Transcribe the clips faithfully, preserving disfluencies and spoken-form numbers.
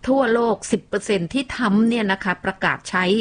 ทั่วโลก สิบเปอร์เซ็นต์ ที่ทำเนี่ยนะคะประกาศใช้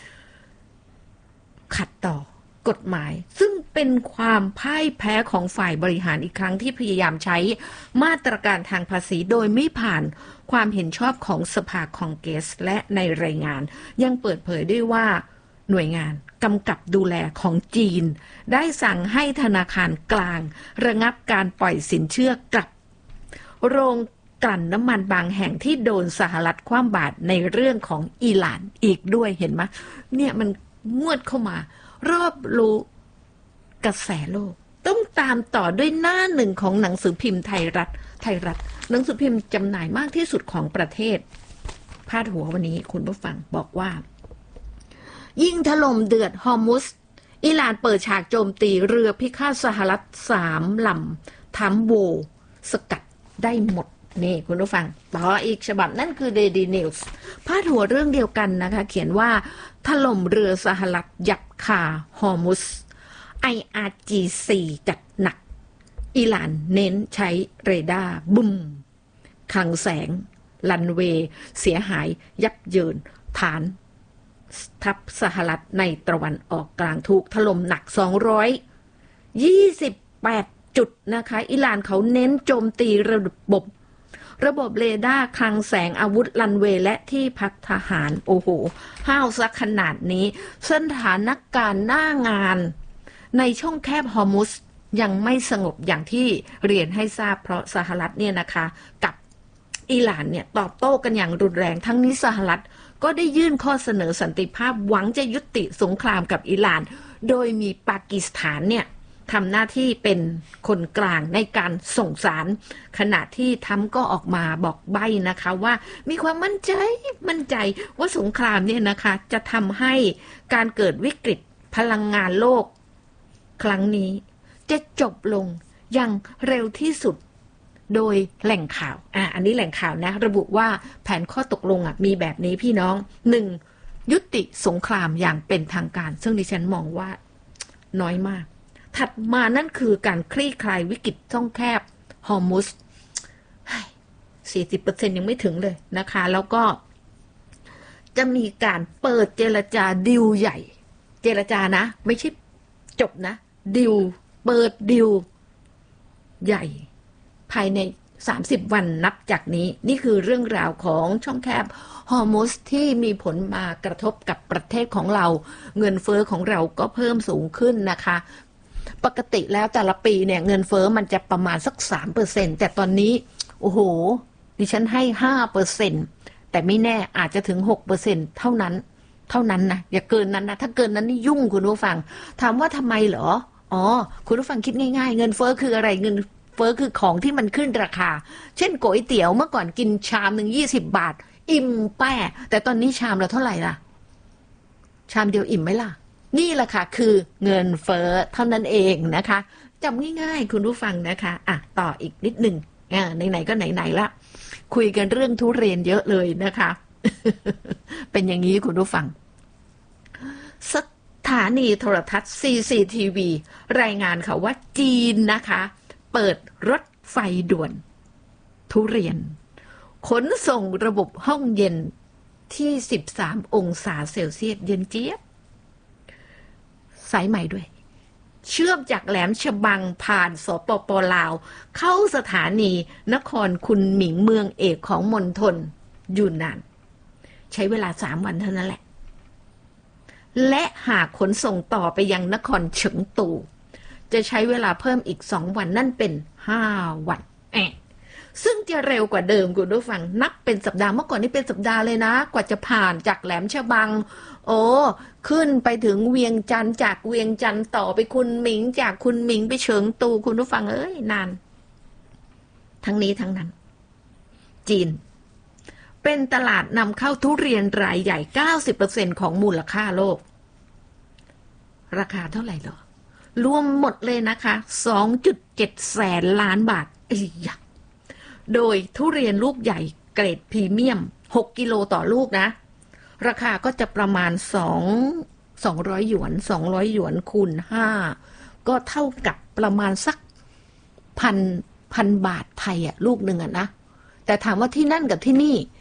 ขัดต่อกฎหมายซึ่งเป็นความพ่ายแพ้ของฝ่ายบริหารอีกครั้งที่พยายามใช้มาตรการทางภาษีโดยไม่ผ่านความเห็นชอบของสภาคองเกรสและในรายงานยังเปิดเผยด้วยว่าหน่วยงานกำกับดูแลของจีนได้สั่งให้ธนาคารกลางระงับการปล่อยสินเชื่อกับโรงกลั่นน้ำมันบางแห่งที่โดนสหรัฐคว่ำบาตรในเรื่องของอิหร่านอีกด้วยเห็นไหมเนี่ยมันงวดเข้ามารอบรู้กระแสโลกต้องตามต่อด้วยหน้าหนึ่งของหนังสือพิมพ์ไทยรัฐไทยรัฐหนังสือพิมพ์จำหน่ายมากที่สุดของประเทศพาดหัววันนี้คุณผู้ฟังบอกว่ายิ่งถล่มเดือดฮอร์มุสอิหร่านเปิดฉากโจมตีเรือพิฆาตสหรัฐสามลำทำโวสกัดได้หมดนี่คุณผู้ฟังต่ออีกฉบับนั่นคือ Daily News พาดหัวเรื่องเดียวกันนะคะเขียนว่าถล่มเรือสหรัฐยับคาฮอร์มุส ไอ อาร์ จี ซี จัดหนักอิหร่านเน้นใช้เรดาร์บุมคลังแสงลันเวย์เสียหายยับเยินฐานทัพสหรัฐในตะวันออกกลางถูกถล่มหนักสองร้อยยี่สิบแปดจุดนะคะอิหร่านเขาเน้นโจมตีระบบระบบเรดาร์คลังแสงอาวุธลันเวย์และที่พักทหารโอ้โหห้าวซักขนาดนี้สถานการณ์หน้างานในช่องแคบฮอร์มุสยังไม่สงบอย่างที่เรียนให้ทราบเพราะสหรัฐเนี่ยนะคะกับอิหร่านเนี่ยตอบโต้กันอย่างรุนแรงทั้งนี้สหรัฐก็ได้ยื่นข้อเสนอสันติภาพหวังจะยุติสงครามกับอิหร่านโดยมีปากีสถานเนี่ยทำหน้าที่เป็นคนกลางในการส่งสารขณะที่ทรัมป์ก็ออกมาบอกใบ้นะคะว่ามีความมั่นใจมั่นใจว่าสงครามเนี่ยนะคะจะทำให้การเกิดวิกฤตพลังงานโลกครั้งนี้จะจบลงอย่างเร็วที่สุดโดยแหล่งข่าวอ่ะอันนี้แหล่งข่าวนะระบุว่าแผนข้อตกลงอ่ะมีแบบนี้พี่น้องหนึ่งยุติสงครามอย่างเป็นทางการซึ่งดิฉันมองว่าน้อยมากถัดมานั่นคือการคลี่คลายวิกฤตช่องแคบฮอร์มุส สี่สิบเปอร์เซ็นต์ ยังไม่ถึงเลยนะคะแล้วก็จะมีการเปิดเจรจาดิวใหญ่เจรจานะไม่ใช่จบนะดิวเปิดดิวใหญ่ภายในสามสิบวันนับจากนี้นี่คือเรื่องราวของช่องแคบฮอร์มุสที่มีผลมากระทบกับประเทศของเราเงินเฟ้อของเราก็เพิ่มสูงขึ้นนะคะปกติแล้วแต่ละปีเนี่ยเงินเฟ้อมันจะประมาณสัก สามเปอร์เซ็นต์ แต่ตอนนี้โอ้โหดิฉันให้ ห้าเปอร์เซ็นต์ แต่ไม่แน่อาจจะถึง หกเปอร์เซ็นต์ เท่านั้นเท่านั้นนะอย่าเกินนั้นนะถ้าเกินนั้นนี่ยุ่งคุณผู้ฟังถามว่าทำไมเหรออ๋อคุณผู้ฟังคิดง่ายๆเงินเฟ้อคืออะไรเงินเฟ้อคือของที่มันขึ้นราคาเช่นก๋วยเตี๋ยวเมื่อก่อนกินชามหนึ่งยี่สิบบาทอิ่มแป้แต่ตอนนี้ชามละเท่าไหร่ล่ะชามเดียวอิ่มไหมล่ะนี่แหละค่ะคือเงินเฟ้อเท่านั้นเองนะคะจำง่ายๆคุณผู้ฟังนะคะอ่ะต่ออีกนิดหนึ่งอ่าไหนๆก็ไหนๆละคุยกันเรื่องทุเรียนเยอะเลยนะคะ เป็นอย่างนี้คุณผู้ฟังสถานีโทรทัศน์ ซี ซี ที วี รายงานค่ะว่าจีนนะคะเปิดรถไฟด่วนทุเรียนขนส่งระบบห้องเย็นที่สิบสามองศาเซลเซียสเย็นเจี๊ยบสายใหม่ด้วยเชื่อมจากแหลมฉบังผ่านสปป.ลาวเข้าสถานีนครคุณหมิงเมืองเอกของมณฑลยูนนานใช้เวลาสามวันเท่านั้นแหละและหากขนส่งต่อไปยังนครเฉิงตูจะใช้เวลาเพิ่มอีกสองวันนั่นเป็นห้าวันแอะซึ่งจะเร็วกว่าเดิมคุณผู้ฟังนับเป็นสัปดาห์เมื่อก่อนนี่เป็นสัปดาห์เลยนะกว่าจะผ่านจากแหลมฉบังโอ้ขึ้นไปถึงเวียงจันทร์จากเวียงจันทร์ต่อไปคุณหมิงจากคุณหมิงไปเฉิงตูคุณผู้ฟังเอ้ยนานทั้งนี้ทั้งนั้นจีนเป็นตลาดนำเข้าทุเรียนรายใหญ่ เก้าสิบเปอร์เซ็นต์ ของมูลค่าโลกราคาเท่าไหร่หรอรวมหมดเลยนะคะ สองจุดเจ็ด แสนล้านบาทไอ้ยักษ์โดยทุเรียนลูกใหญ่เกรดพรีเมียมหกกิโลต่อลูกนะราคาก็จะประมาณสอง สองร้อยหยวนสองร้อยหยวนคูณห้าก็เท่ากับประมาณสักพันพันบาทไทยอะลูกหนึ่งอะนะแต่ถามว่าที่นั่นกับที่นี่